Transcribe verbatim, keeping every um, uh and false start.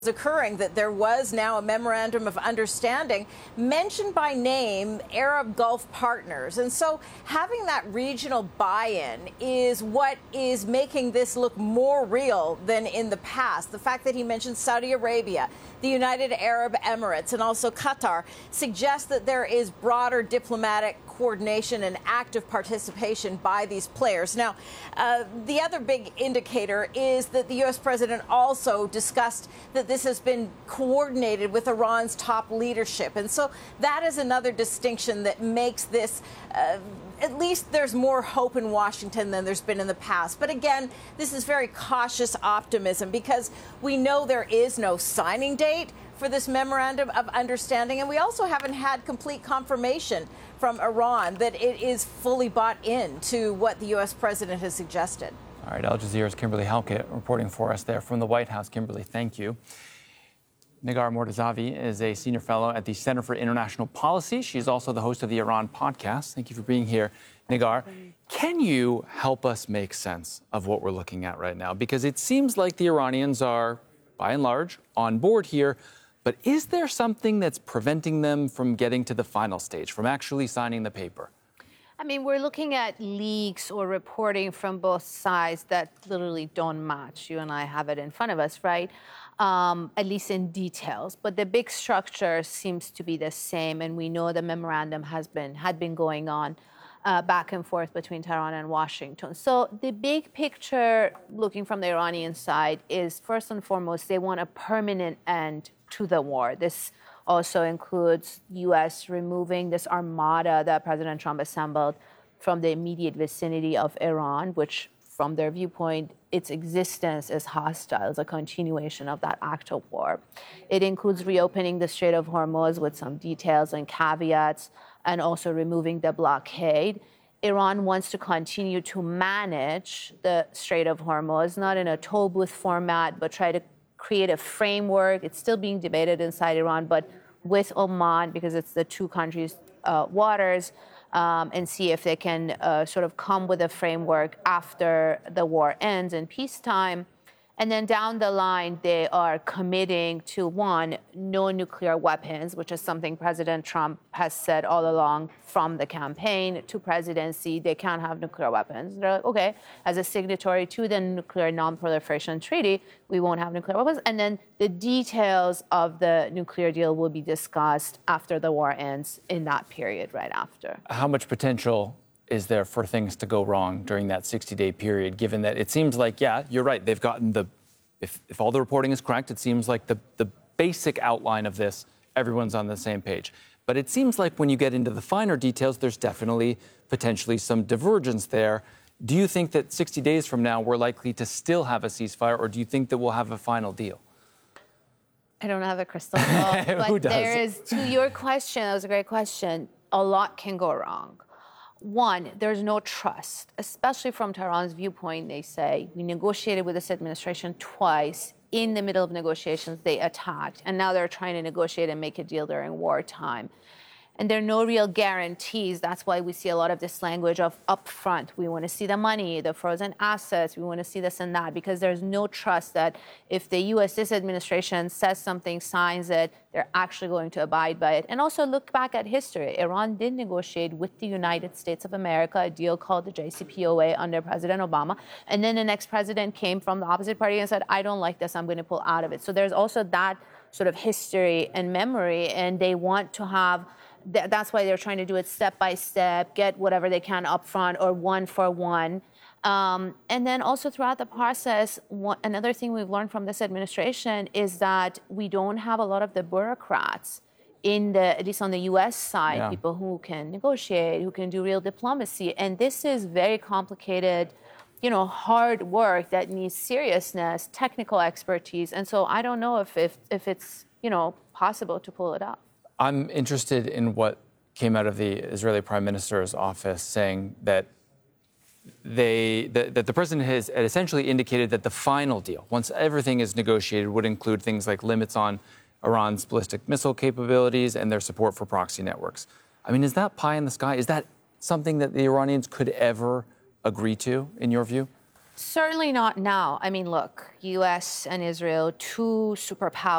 Occurring that there was now a memorandum of understanding mentioned by name Arab Gulf partners. And so having that regional buy-in is what is making this look more real than in the past. The fact that he mentioned Saudi Arabia, the United Arab Emirates, and also Qatar suggests that there is broader diplomatic coordination and active participation by these players. Now, uh, the other big indicator is that the U S president also discussed that this has been coordinated with Iran's top leadership. And so that is another distinction that makes this, uh, at least there's more hope in Washington than there's been in the past. But again, this is very cautious optimism because we know there is no signing date for this memorandum of understanding. And we also haven't had complete confirmation from Iran that it is fully bought into what the U S president has suggested. All right, Al Jazeera's Kimberly Halkett reporting for us there from the White House. Kimberly, thank you. Negar Mortazavi is a senior fellow at the Center for International Policy. She's also the host of the Iran podcast. Thank you for being here, Negar. Can you help us make sense of what we're looking at right now? Because it seems like the Iranians are, by and large, on board here. But is there something that's preventing them from getting to the final stage, from actually signing the paper? I mean, we're looking at leaks or reporting from both sides that literally don't match. You and I have it in front of us, right? Um, at least in details. But the big structure seems to be the same, and we know the memorandum has been had been going on uh, back and forth between Tehran and Washington. So the big picture, looking from the Iranian side, is first and foremost they want a permanent end to the war. This also includes U S removing this armada that President Trump assembled from the immediate vicinity of Iran, which from their viewpoint, its existence is hostile, it's a continuation of that act of war. It includes reopening the Strait of Hormuz with some details and caveats, and also removing the blockade. Iran wants to continue to manage the Strait of Hormuz, not in a toll booth format, but try to create a framework. It's still being debated inside Iran, but with Oman, because it's the two countries' uh, waters, um, and see if they can uh, sort of come with a framework after the war ends in peacetime. And then down the line, they are committing to, one, no nuclear weapons, which is something President Trump has said all along from the campaign to presidency. They can't have nuclear weapons. They're like, okay, as a signatory to the Nuclear Non-Proliferation Treaty, we won't have nuclear weapons. And then the details of the nuclear deal will be discussed after the war ends in that period right after. How much potential is there for things to go wrong during that sixty-day period, given that it seems like, yeah, you're right, they've gotten the, if, if all the reporting is correct, it seems like the, the basic outline of this, everyone's on the same page. But it seems like when you get into the finer details, there's definitely potentially some divergence there. Do you think that sixty days from now, we're likely to still have a ceasefire, or do you think that we'll have a final deal? I don't have a crystal ball, but Who does? There is, to your question, that was a great question, a lot can go wrong. One, there's no trust, especially from Tehran's viewpoint. They say, we negotiated with this administration twice. In the middle of negotiations, they attacked. And now they're trying to negotiate and make a deal during wartime. And there are no real guarantees. That's why we see a lot of this language of upfront. We want to see the money, the frozen assets. We want to see this and that, because there's no trust that if the U S this administration says something, signs it, they're actually going to abide by it. And also look back at history. Iran did negotiate with the United States of America a deal called the J C P O A under President Obama. And then the next president came from the opposite party and said, I don't like this, I'm going to pull out of it. So there's also that sort of history and memory, and they want to have that's why they're trying to do it step by step, get whatever they can up front or one for one. Um, and then also throughout the process, one, another thing we've learned from this administration is that we don't have a lot of the bureaucrats in the, at least on the U S side, yeah. people who can negotiate, who can do real diplomacy. And this is very complicated, you know, hard work that needs seriousness, technical expertise. And so I don't know if, if, if it's, you know, possible to pull it off. I'm interested in what came out of the Israeli Prime Minister's office, saying that they that, that the president has essentially indicated that the final deal, once everything is negotiated, would include things like limits on Iran's ballistic missile capabilities and their support for proxy networks. I mean, is that pie in the sky? Is that something that the Iranians could ever agree to, in your view? Certainly not now. I mean, look, U S and Israel, two superpowers.